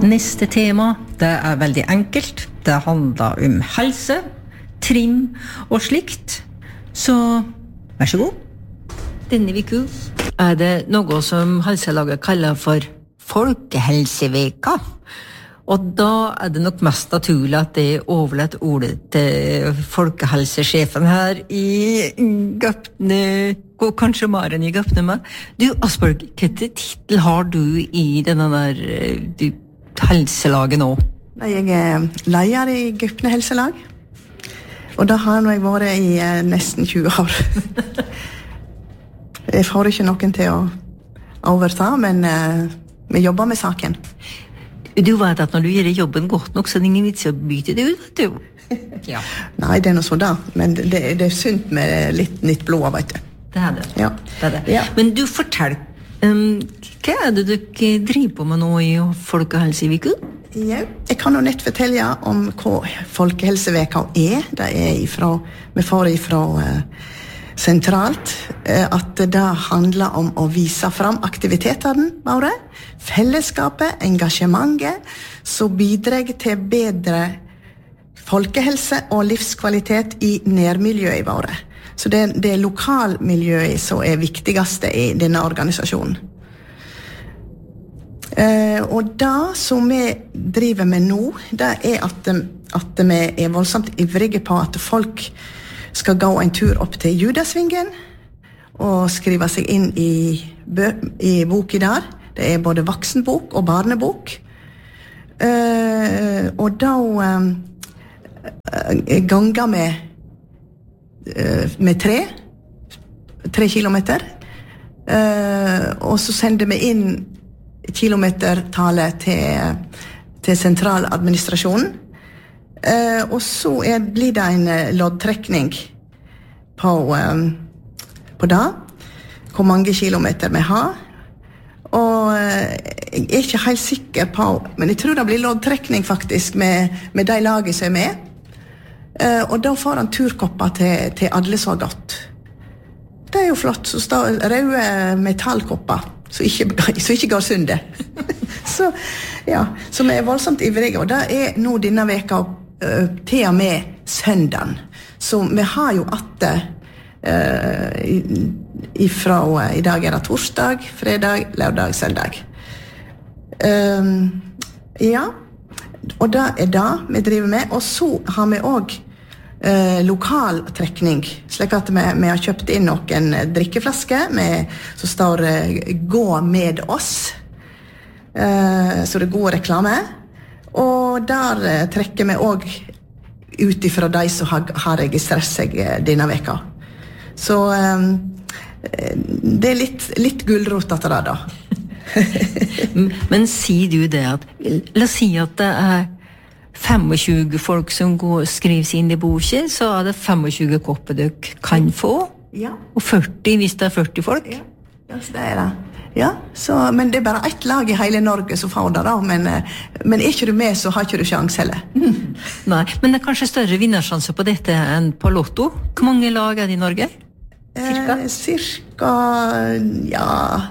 Neste tema, det veldig enkelt. Det handler om helse, trim og slikt. Så, vær så god. Denne viku det noe som Helselaget kaller for Folkehelseveka. Og da det nok mest naturlig at det overlett ordet til folkehelsesjefen her i Gøpne, og kanskje Maren i Gøpne med. Du, Asborg, hvilken titel har du i denne der helselaget nå? Jeg leder i Gøpne helselag, og da har jeg vært i nesten 20 år. Jeg får ikke noen til å overta, men vi jobber med saken. Du vet at når du gjør jobben godt nok, så det ingen vits å bytte det ut, vet du? Ja. Nei, det noe sånn da, men det sunt med litt nytt blod, vet du. Det det. Ja. Det det. Ja. Men du, fortell, hva det dere driver på med nå i Folkehelseviku? Ja, jeg kan jo nett fortelle om hva Folkehelseveka Det ifra, vi får ifra sentralt, at det handler om å vise fram aktivitetene våre, fellesskapet, engasjementet, som bidrar til bedre folkehelse og livskvalitet i nærmiljøet våre. Så det lokalmiljøet som viktigste i denne organisasjonen. Og det som vi driver med nå, det at vi voldsomt ivrige på at folk skal gå en tur opp til Judasvingen og skrive seg inn i boken der. Det både voksenbok og barnebok. Og da ganger med 3 kilometer. Og så sender vi inn kilometertallet til sentraladministrasjonen. Og så blir det en loddtrekning på det, hvor mange kilometer vi har. Og jeg ikke helt sikker på, men jeg tror det blir loddtrekning faktisk med de laget som med. Og da får han turkopper til alle som har gått. Det jo flott, så står røde metallkopper, så ikke går sundet. Så vi voldsomt ivrige, og det nå denne veka til og med søndagen. Så vi har jo ifra i dag det torsdag, fredag, lørdag, søndag. Ja, og det det vi driver med. Og så har vi også lokaltrekning, slik at vi har kjøpt inn noen drikkeflasker som står «Gå med oss». Så det er god reklame. Og der trekker vi også ut ifra de som har registrert seg denne veka. Så det litt gulrot at det da. Men sier du det at, la oss si at det 25 folk som skriver seg inn i boken, så det 25 kopper dere kan få, ja. Og 40 hvis det 40 folk. Ja, så det det. Ja, men det bare ett lag i hele Norge som får det da, men ikke du med, så har ikke du sjans heller. Nei, men det kanskje større vinnersjanse på dette enn på Lotto. Hvor mange lag det i Norge? Cirka? Cirka, ja,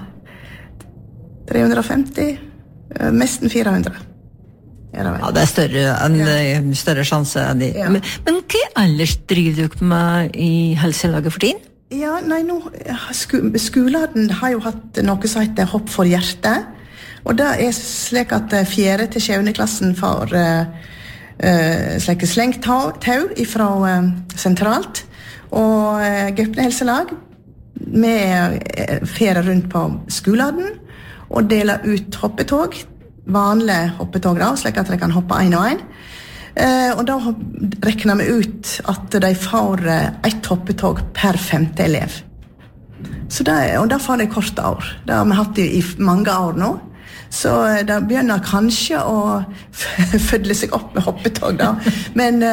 350, nesten 400. Ja, det større sjanse enn de. Ja. Men hva ellers driver dere med i Helselaget for tiden? Ja, nei, nå, skolen har jo hatt noe som heter Hopp for hjertet, og det slik at 4. til 7. klassen får slik slengt tau ifra sentralt, og Gøpne helselag med ferie rundt på skolen og deler ut hoppetog, vanlige hoppetog da, slik at de kan hoppe en og en. Og da rekner vi ut at de får ett hoppetog per 5. elev. Så og da får de korte år. Det har vi hatt i mange år nå. Så det begynner kanskje å fødle seg opp med hoppetog da. Men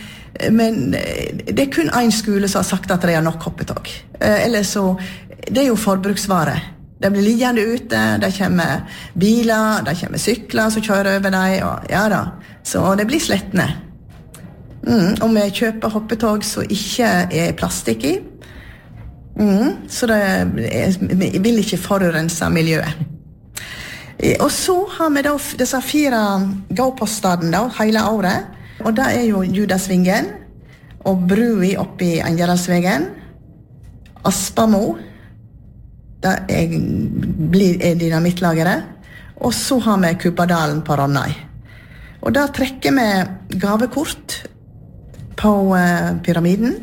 det kun en skole som har sagt at de har nok hoppetog. Eller så, det jo forbruksvare. De blir liggende ute, det kommer biler, det kommer sykler som kjører over dem, og ja da. Så det blir slettende. Og vi kjøper hoppetog som ikke plastikk i. Så vi vil ikke forurense miljøet. Og så har vi da disse 4 gå-postene da, hele året. Og det jo Judasvingen, og Brui oppe i Angelandsvegen, Aspamo, det dynamittlageret, og så har vi Kubbadalen på Ronnøy. Og da trekker vi gavekort på pyramiden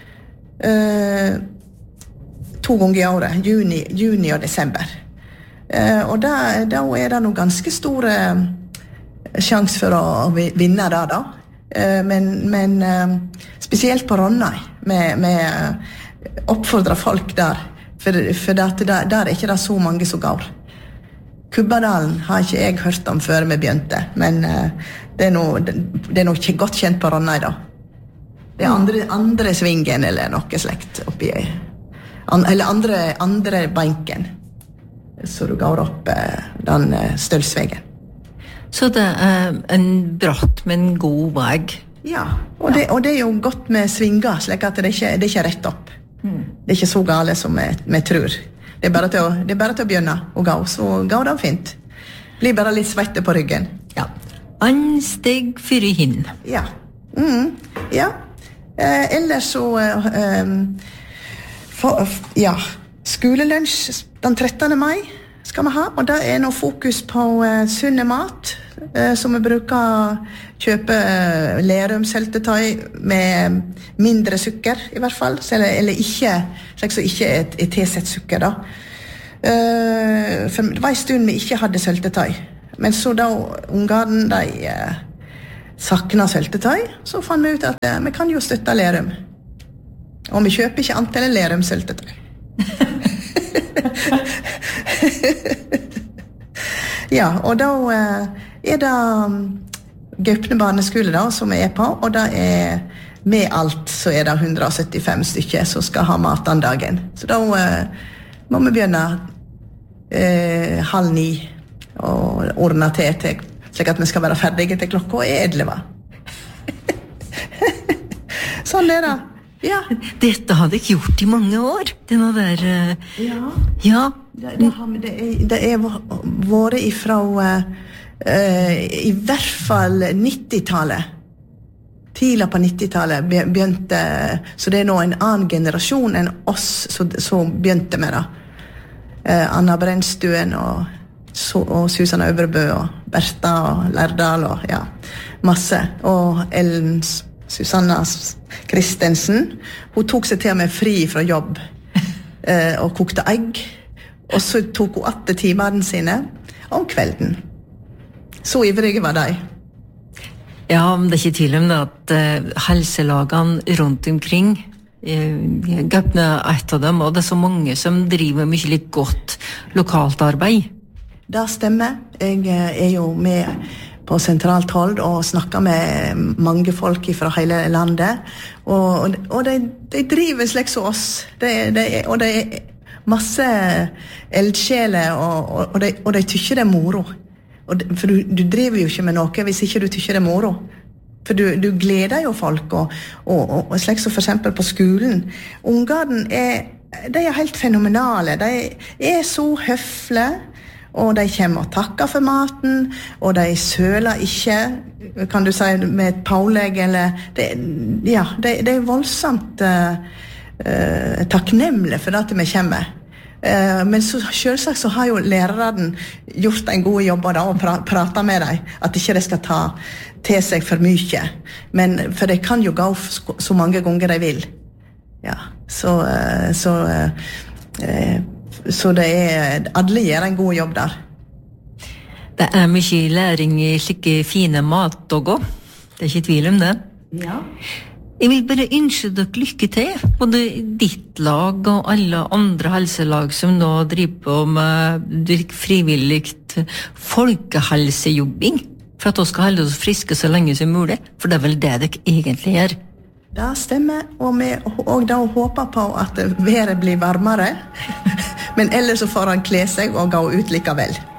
2 ganger i året, juni og desember. Og da det noen ganske store sjans for å vinne det da. Men spesielt på Ronnøy, med oppfordrer folk der, for der ikke det så mange som går. Kubbadalen har ikke jeg hørt om før vi begynte, men det nok ikke godt kjent på Ronnøy da. Det andre svingen eller noe slekt oppi, eller andre banken, så du går opp den stølsvegen. Så det en bratt, men god vei? Ja, og det jo godt med svinger, slik at det ikke rett opp. Det ikke så gale som vi tror. Det bare til å begynne å gå, så går det fint. Blir bare litt svette på ryggen. Ja, ansteg for i hinn. Ja, ja. Ellers så skolelunsj den 13. mai skal vi ha, og det noe fokus på sunne mat, som vi bruker kjøpe lerumseltetøy med mindre sukker i hvert fall, eller ikke, slik så ikke tilsett sukker da. For det var en stund vi ikke hadde søltetøy, men så da ungene de sakna søltetøy, så fant vi ut at vi kan jo støtte Lerum. Og vi kjøper ikke antall Lerum-søltetøy. Ja, og da det Gaupne barneskole da, som vi på, og da med alt så det 175 stykker som skal ha mat den dagen. Så da må vi begynne 8:30 og ordne til slik at vi skal være ferdige til klokka 11. Sånn det. Ja. Dette har dere gjort i mange år. Denne der... Ja. Det vært ifra i hvert fall 90-tallet. Tidlig på 90-tallet begynte, så det nå en annen generasjon enn oss som begynte med det. Anna Brennstuen og Susanne Øvrebø og Bertha og Lærdal og ja, masse. Og Ellen Susanna Kristensen, hun tok seg til og med fri fra jobb og kokte egg. Og så tok hun 8 timene sine om kvelden. Så ivrige var de. Ja, men det ikke tvil om det at helselagene rundt omkring Gaupne et av dem, og det så mange som driver mye litt godt lokalt arbeid. Det stemmer. Jeg jo med på sentralt hold og snakker med mange folk fra hele landet. Og de driver slik som oss. Og det masse eldsjeler, og de tykker det moro. For du driver jo ikke med noe hvis ikke du tykker det moro. For du gleder jo folk, og slik som for eksempel på skolen. Ungene de helt fenomenale. De så høflige, og de kommer og takker for maten, og de søler ikke, kan du si, med et pålegg, eller de voldsomt takknemlige for at vi kommer. Men så selvsagt så har jo læreren gjort en god jobb da, og pratet med dem, at ikke de skal ta til seg for mye. Men, for de kan jo gå så mange ganger de vil. Ja, så det alle gjør en god jobb der. Det mye læring i slike fine matdogger. Det ikke tvil om det. Ja. Jeg vil bare ønske dere lykke til, både ditt lag og alle andre helselag som nå driver på med frivilligt folkehelsejobbing, for at vi skal holde oss friske så lenge som mulig, for det vel det dere egentlig gjør. Det stemmer, og da håper på at været blir varmere, men ellers så får han kle seg og gå ut likevel.